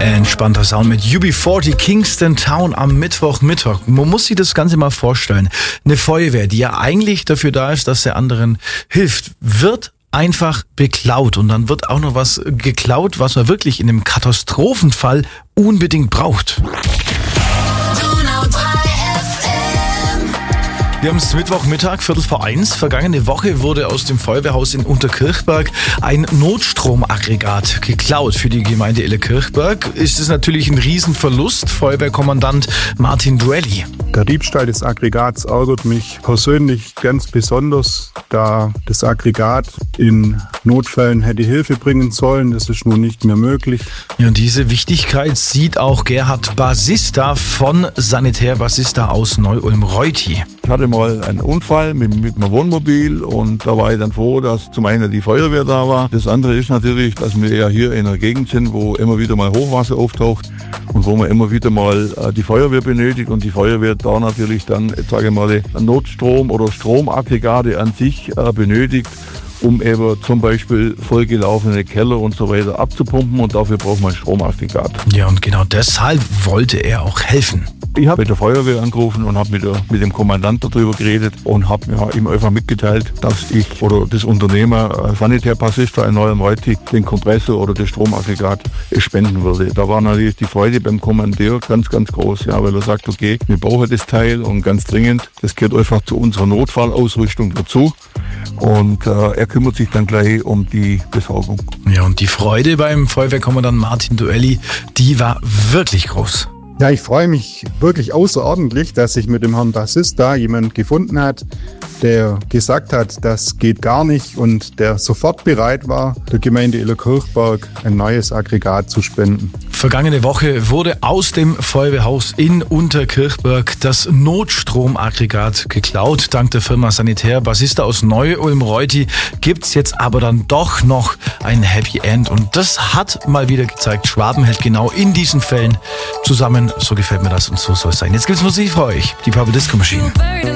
Entspannter Sound mit UB40 Kingston Town am Mittwochmittag. Man muss sich das Ganze mal vorstellen. Eine Feuerwehr, die ja eigentlich dafür da ist, dass der anderen hilft, wird einfach beklaut. Und dann wird auch noch was geklaut, was man wirklich in einem Katastrophenfall unbedingt braucht. Wir haben es Mittwochmittag, 1:15. Vergangene Woche wurde aus dem Feuerwehrhaus in Unterkirchberg ein Notstromaggregat geklaut. Für die Gemeinde Illerkirchberg ist es natürlich ein Riesenverlust. Feuerwehrkommandant Martin Duelli. Der Diebstahl des Aggregats ärgert mich persönlich ganz besonders, da das Aggregat in Notfällen hätte Hilfe bringen sollen. Das ist nun nicht mehr möglich. Ja, und diese Wichtigkeit sieht auch Gerhard Basista von Sanitär Basista aus Neu-Ulm-Reuthi. Ich hatte mal einen Unfall mit einem Wohnmobil und da war ich dann froh, dass zum einen die Feuerwehr da war. Das andere ist natürlich, dass wir ja hier in einer Gegend sind, wo immer wieder mal Hochwasser auftaucht und wo man immer wieder mal die Feuerwehr benötigt und die Feuerwehr da natürlich dann, sage ich mal, Notstrom oder Stromaggregate an sich benötigt, um eben zum Beispiel vollgelaufene Keller und so weiter abzupumpen, und dafür braucht man ein Stromaggregat. Ja, und genau deshalb wollte er auch helfen. Ich habe mit der Feuerwehr angerufen und habe mit dem Kommandant darüber geredet und habe ihm einfach mitgeteilt, dass ich oder das Unternehmer Sanitär Basista in Neu-Ulm-Reuthi den Kompressor oder das Stromaggregat spenden würde. Da war natürlich die Freude beim Kommandeur ganz, ganz groß, ja, weil er sagt, okay, wir brauchen das Teil und ganz dringend, das gehört einfach zu unserer Notfallausrüstung dazu. Und er kümmert sich dann gleich um die Besorgung. Ja, und die Freude beim Feuerwehrkommandant Martin Duelli, die war wirklich groß. Ja, ich freue mich wirklich außerordentlich, dass sich mit dem Herrn Basista jemand gefunden hat, der gesagt hat, das geht gar nicht, und der sofort bereit war, der Gemeinde Illerkirchberg ein neues Aggregat zu spenden. Vergangene Woche wurde aus dem Feuerwehrhaus in Unterkirchberg das Notstromaggregat geklaut. Dank der Firma Sanitär Basista aus Neu-Ulm-Reuthi gibt's jetzt aber dann doch noch ein Happy End. Und das hat mal wieder gezeigt, Schwaben hält genau in diesen Fällen zusammen. So gefällt mir das und so soll es sein. Jetzt gibt's Musik für euch, die Purple Disco Machine.